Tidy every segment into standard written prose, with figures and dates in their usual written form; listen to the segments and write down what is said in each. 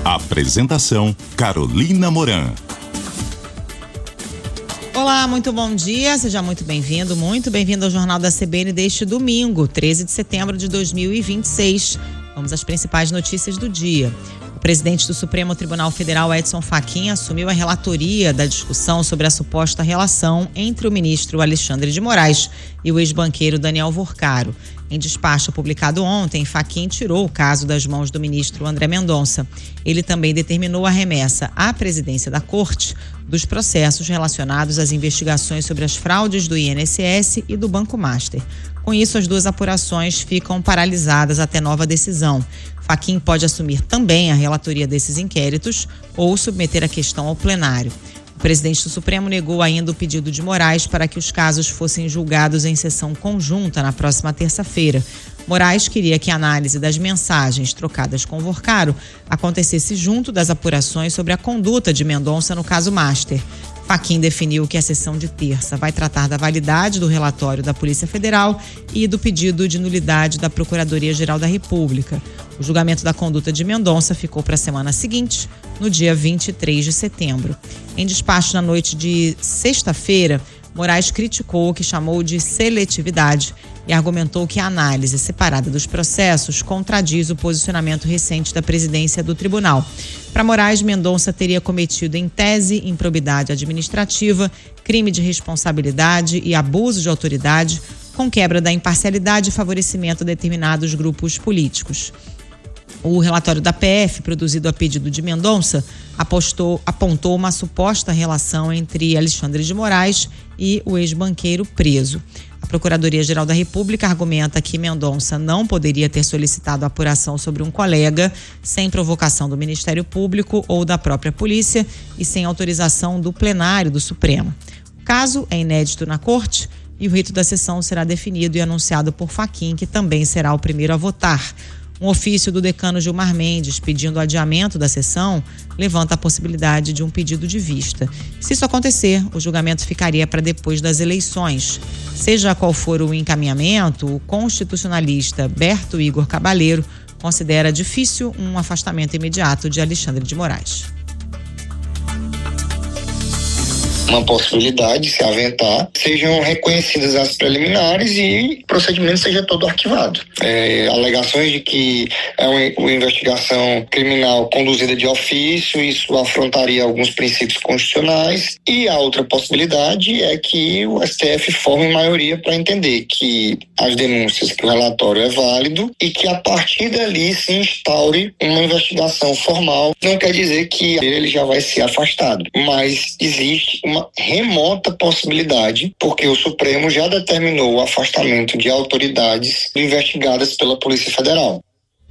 Apresentação: Carolina Moran. Olá, muito bom dia, seja muito bem-vindo ao Jornal da CBN deste domingo, 13 de setembro de 2026. Vamos às principais notícias do dia. O presidente do Supremo Tribunal Federal, Edson Fachin, assumiu a relatoria da discussão sobre a suposta relação entre o ministro Alexandre de Moraes e o ex-banqueiro Daniel Vorcaro. Em despacho publicado ontem, Fachin tirou o caso das mãos do ministro André Mendonça. Ele também determinou a remessa à presidência da Corte dos processos relacionados às investigações sobre as fraudes do INSS e do Banco Master. Com isso, as duas apurações ficam paralisadas até nova decisão. Fachin pode assumir também a relatoria desses inquéritos ou submeter a questão ao plenário. O presidente do Supremo negou ainda o pedido de Moraes para que os casos fossem julgados em sessão conjunta na próxima terça-feira. Moraes queria que a análise das mensagens trocadas com Vorcaro acontecesse junto das apurações sobre a conduta de Mendonça no caso Master. Fachin definiu que a sessão de terça vai tratar da validade do relatório da Polícia Federal e do pedido de nulidade da Procuradoria-Geral da República. O julgamento da conduta de Mendonça ficou para a semana seguinte, no dia 23 de setembro. Em despacho na noite de sexta-feira, Moraes criticou o que chamou de seletividade e argumentou que a análise separada dos processos contradiz o posicionamento recente da presidência do tribunal. Para Moraes, Mendonça teria cometido, em tese, improbidade administrativa, crime de responsabilidade e abuso de autoridade, com quebra da imparcialidade e favorecimento a determinados grupos políticos. O relatório da PF, produzido a pedido de Mendonça, apontou uma suposta relação entre Alexandre de Moraes e o ex-banqueiro preso. A Procuradoria-Geral da República argumenta que Mendonça não poderia ter solicitado a apuração sobre um colega sem provocação do Ministério Público ou da própria polícia e sem autorização do plenário do Supremo. O caso é inédito na Corte e o rito da sessão será definido e anunciado por Fachin, que também será o primeiro a votar. Um ofício do decano Gilmar Mendes pedindo adiamento da sessão levanta a possibilidade de um pedido de vista. Se isso acontecer, o julgamento ficaria para depois das eleições. Seja qual for o encaminhamento, o constitucionalista Berto Igor Cabaleiro considera difícil um afastamento imediato de Alexandre de Moraes. Uma possibilidade, se aventar, sejam reconhecidas as preliminares e o procedimento seja todo arquivado. Alegações de que é uma investigação criminal conduzida de ofício, isso afrontaria alguns princípios constitucionais, e a outra possibilidade é que o STF forme maioria para entender que as denúncias, que o relatório é válido e que a partir dali se instaure uma investigação formal. Não quer dizer que ele já vai ser afastado, mas existe uma remota possibilidade, porque o Supremo já determinou o afastamento de autoridades investigadas pela Polícia Federal.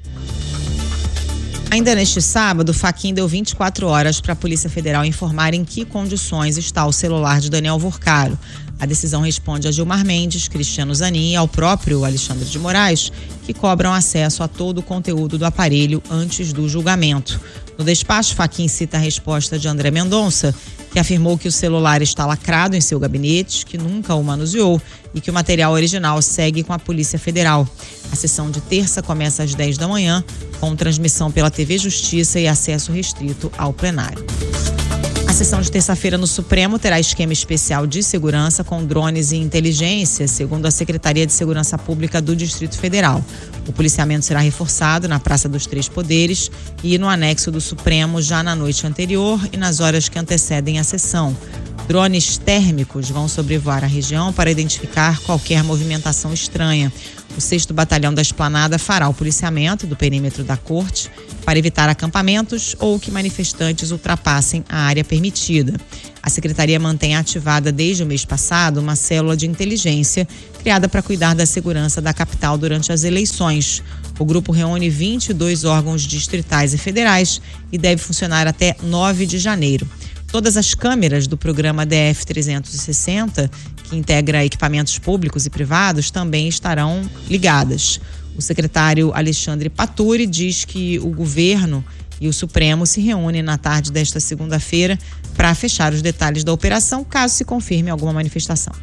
Ainda neste sábado, Fachin deu 24 horas para a Polícia Federal informar em que condições está o celular de Daniel Vorcaro. A decisão responde a Gilmar Mendes, Cristiano Zanin e ao próprio Alexandre de Moraes, que cobram acesso a todo o conteúdo do aparelho antes do julgamento. No despacho, Fachin cita a resposta de André Mendonça, que afirmou que o celular está lacrado em seu gabinete, que nunca o manuseou e que o material original segue com a Polícia Federal. A sessão de terça começa às 10 da manhã, com transmissão pela TV Justiça e acesso restrito ao plenário. A sessão de terça-feira no Supremo terá esquema especial de segurança com drones e inteligência, segundo a Secretaria de Segurança Pública do Distrito Federal. O policiamento será reforçado na Praça dos Três Poderes e no anexo do Supremo já na noite anterior e nas horas que antecedem a sessão. Drones térmicos vão sobrevoar a região para identificar qualquer movimentação estranha. O 6º Batalhão da Esplanada fará o policiamento do perímetro da Corte para evitar acampamentos ou que manifestantes ultrapassem a área permitida. A Secretaria mantém ativada desde o mês passado uma célula de inteligência criada para cuidar da segurança da capital durante as eleições. O grupo reúne 22 órgãos distritais e federais e deve funcionar até 9 de janeiro. Todas as câmeras do programa DF-360, que integra equipamentos públicos e privados, também estarão ligadas. O secretário Alexandre Paturi diz que o governo e o Supremo se reúnem na tarde desta segunda-feira para fechar os detalhes da operação, caso se confirme alguma manifestação.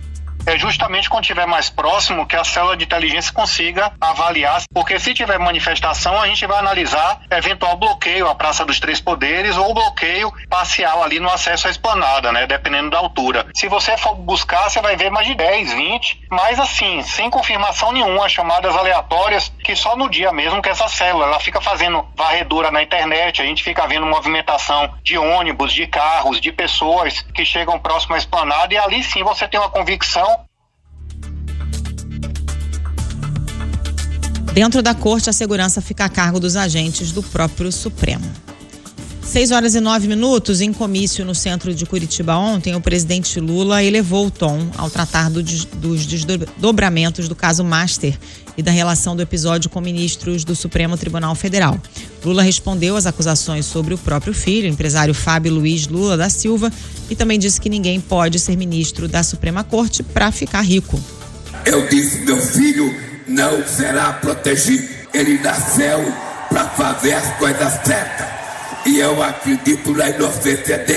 é justamente quando estiver mais próximo que a célula de inteligência consiga avaliar, porque se tiver manifestação, a gente vai analisar eventual bloqueio à Praça dos Três Poderes ou bloqueio parcial ali no acesso à esplanada, né, dependendo da altura. Se você for buscar, você vai ver mais de 10, 20, mas assim, sem confirmação nenhuma, chamadas aleatórias, que só no dia mesmo que essa célula, ela fica fazendo varredura na internet, a gente fica vendo movimentação de ônibus, de carros, de pessoas que chegam próximo à esplanada, e ali sim você tem uma convicção. Dentro da corte, a segurança fica a cargo dos agentes do próprio Supremo. 6h09, em comício no centro de Curitiba ontem, o presidente Lula elevou o tom ao tratar dos desdobramentos do caso Master e da relação do episódio com ministros do Supremo Tribunal Federal. Lula respondeu às acusações sobre o próprio filho, o empresário Fábio Luiz Lula da Silva, e também disse que ninguém pode ser ministro da Suprema Corte para ficar rico. Eu disse, meu filho não será protegido. Ele nasceu para fazer as coisas certas. E eu acredito na inocência dele.